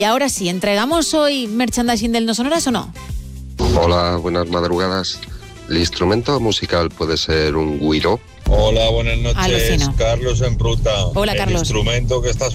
Y ahora sí, ¿entregamos hoy merchandising del No Sonoras o no? Hola, buenas madrugadas. ¿El instrumento musical puede ser un güiro? Hola, buenas noches. Alucino. Carlos en ruta. Hola, Carlos. El instrumento que está